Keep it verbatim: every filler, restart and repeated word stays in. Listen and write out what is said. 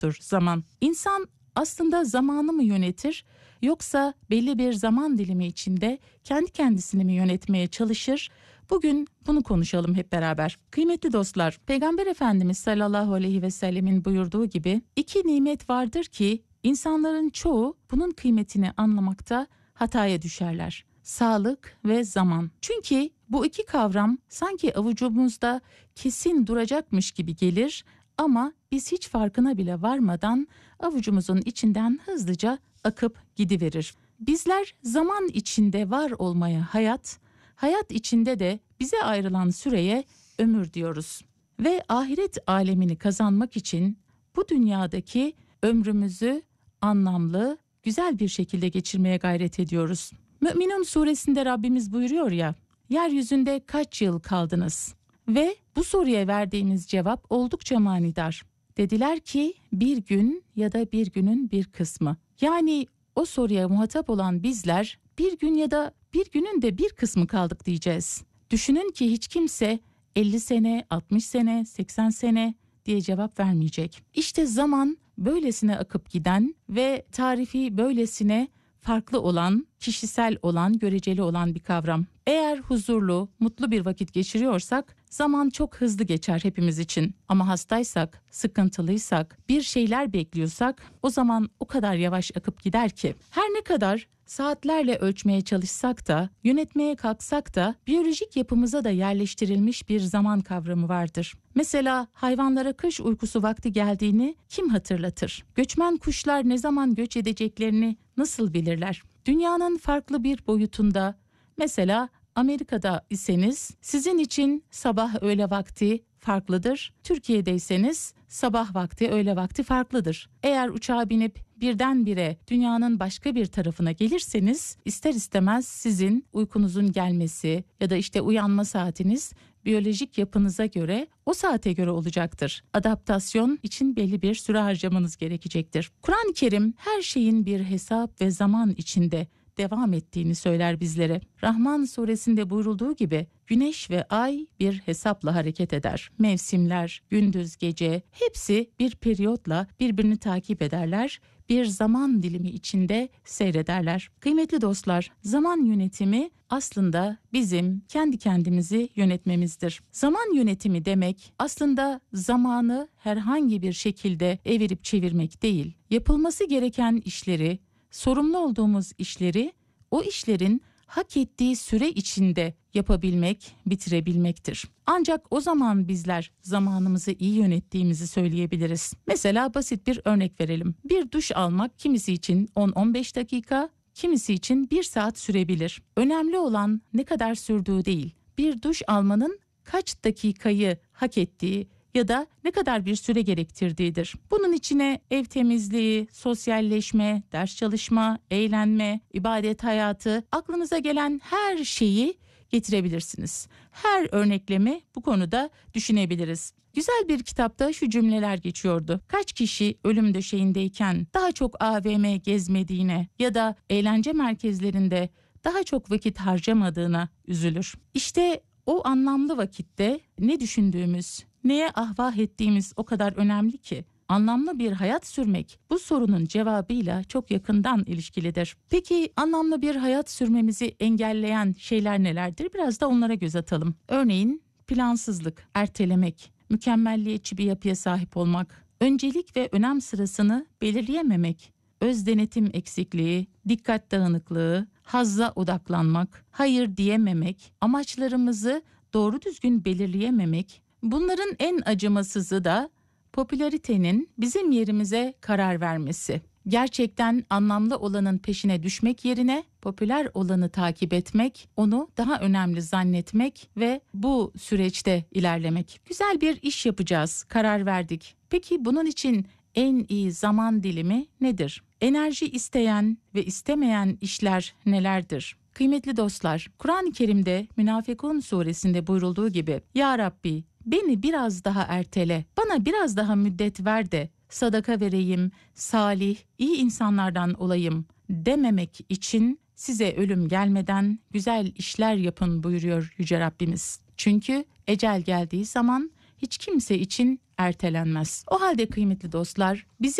zaman. İnsan aslında zamanı mı yönetir yoksa belli bir zaman dilimi içinde kendi kendisini mi yönetmeye çalışır? Bugün bunu konuşalım hep beraber. Kıymetli dostlar, Peygamber Efendimiz sallallahu aleyhi ve sellemin buyurduğu gibi iki nimet vardır ki insanların çoğu bunun kıymetini anlamakta hataya düşerler. Sağlık ve zaman. Çünkü bu iki kavram sanki avucumuzda kesin duracakmış gibi gelir ama biz hiç farkına bile varmadan avucumuzun içinden hızlıca akıp gidiverir. Bizler zaman içinde var olmaya hayat, hayat içinde de bize ayrılan süreye ömür diyoruz. Ve ahiret alemini kazanmak için bu dünyadaki ömrümüzü anlamlı, güzel bir şekilde geçirmeye gayret ediyoruz. Mü'minun suresinde Rabbimiz buyuruyor ya, yeryüzünde kaç yıl kaldınız? Ve bu soruya verdiğimiz cevap oldukça manidar. Dediler ki bir gün ya da bir günün bir kısmı. Yani o soruya muhatap olan bizler bir gün ya da bir günün de bir kısmı kaldık diyeceğiz. Düşünün ki hiç kimse elli sene, altmış sene, seksen sene diye cevap vermeyecek. İşte zaman böylesine akıp giden ve tarifi böylesine farklı olan, kişisel olan, göreceli olan bir kavram. Eğer huzurlu, mutlu bir vakit geçiriyorsak zaman çok hızlı geçer hepimiz için. Ama hastaysak, sıkıntılıysak, bir şeyler bekliyorsak o zaman o kadar yavaş akıp gider ki. Her ne kadar saatlerle ölçmeye çalışsak da, yönetmeye kalksak da biyolojik yapımıza da yerleştirilmiş bir zaman kavramı vardır. Mesela hayvanlara kış uykusu vakti geldiğini kim hatırlatır? Göçmen kuşlar ne zaman göç edeceklerini nasıl bilirler? Dünyanın farklı bir boyutunda, mesela Amerika'da iseniz sizin için sabah öğle vakti farklıdır. Türkiye'deyseniz sabah vakti öğle vakti farklıdır. Eğer uçağa binip birdenbire dünyanın başka bir tarafına gelirseniz ister istemez sizin uykunuzun gelmesi ya da işte uyanma saatiniz biyolojik yapınıza göre o saate göre olacaktır. Adaptasyon için belli bir süre harcamanız gerekecektir. Kur'an-ı Kerim her şeyin bir hesap ve zaman içinde devam ettiğini söyler bizlere. Rahman suresinde buyurulduğu gibi güneş ve ay bir hesapla hareket eder. Mevsimler, gündüz, gece hepsi bir periyotla birbirini takip ederler. Bir zaman dilimi içinde seyrederler. Kıymetli dostlar, zaman yönetimi aslında bizim kendi kendimizi yönetmemizdir. Zaman yönetimi demek aslında zamanı herhangi bir şekilde evirip çevirmek değil. Yapılması gereken işleri, sorumlu olduğumuz işleri o işlerin hak ettiği süre içinde yapabilmek, bitirebilmektir. Ancak o zaman bizler zamanımızı iyi yönettiğimizi söyleyebiliriz. Mesela basit bir örnek verelim. Bir duş almak kimisi için on on beş dakika, kimisi için bir saat sürebilir. Önemli olan ne kadar sürdüğü değil, bir duş almanın kaç dakikayı hak ettiği ya da ne kadar bir süre gerektirdiğidir. Bunun içine ev temizliği, sosyalleşme, ders çalışma, eğlenme, ibadet hayatı, aklınıza gelen her şeyi getirebilirsiniz. Her örneklemi bu konuda düşünebiliriz. Güzel bir kitapta şu cümleler geçiyordu. Kaç kişi ölüm döşeğindeyken daha çok A V M gezmediğine ya da eğlence merkezlerinde daha çok vakit harcamadığına üzülür. İşte o anlamlı vakitte ne düşündüğümüz, neye ahvah ettiğimiz o kadar önemli ki. Anlamlı bir hayat sürmek bu sorunun cevabıyla çok yakından ilişkilidir. Peki anlamlı bir hayat sürmemizi engelleyen şeyler nelerdir? Biraz da onlara göz atalım. Örneğin plansızlık, ertelemek, mükemmelliyetçi bir yapıya sahip olmak, öncelik ve önem sırasını belirleyememek, öz denetim eksikliği, dikkat dağınıklığı, hazza odaklanmak, hayır diyememek, amaçlarımızı doğru düzgün belirleyememek. Bunların en acımasızı da popülaritenin bizim yerimize karar vermesi. Gerçekten anlamlı olanın peşine düşmek yerine popüler olanı takip etmek, onu daha önemli zannetmek ve bu süreçte ilerlemek. Güzel bir iş yapacağız, karar verdik. Peki bunun için en iyi zaman dilimi nedir? Enerji isteyen ve istemeyen işler nelerdir? Kıymetli dostlar, Kur'an-ı Kerim'de Münafıkun suresinde buyurulduğu gibi Ya Rabbi beni biraz daha ertele, bana biraz daha müddet ver de sadaka vereyim, salih, iyi insanlardan olayım dememek için size ölüm gelmeden güzel işler yapın buyuruyor Yüce Rabbimiz. Çünkü ecel geldiği zaman hiç kimse için ertelenmez. O halde kıymetli dostlar, bizi